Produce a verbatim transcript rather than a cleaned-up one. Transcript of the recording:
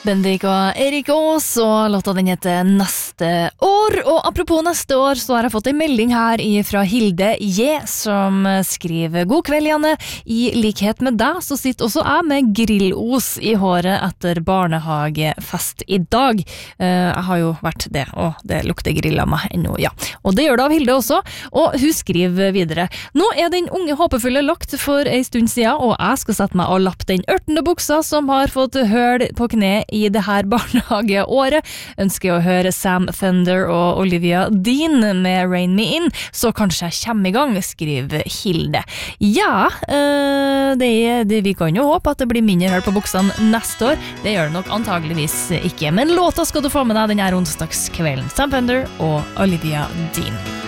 Bendik og Erik Aas, og låta den heter Neste år. Og apropos neste år, så har jeg fått en melding her fra Hilde J, som skriver: God kveld, Janne. I likhet med deg, så sitter også jeg med grillos i håret etter barnehagefest i dag. Jeg har jo vært det, og det lukter grill av meg ennå, ja. Og det gjør det av Hilde også, og hun skriver videre: Nå er den unge håpefulle lagt for en stund siden, og jeg skal sette meg og lappe den ørtende buksa som har fått høl på kne i det her barnehageåret. Ønsker å høre Sam Fender og Olivia Dean med Rain Me In, så kanskje jeg kommer i gang, skriver Hilde. Ja, det, det, vi kan jo håpe at det blir mindre høl på buksene neste år. Det gjør det nok antageligvis ikke, men låta skal du få med deg den her onsdagskvelden. Sam Fender og Olivia Dean.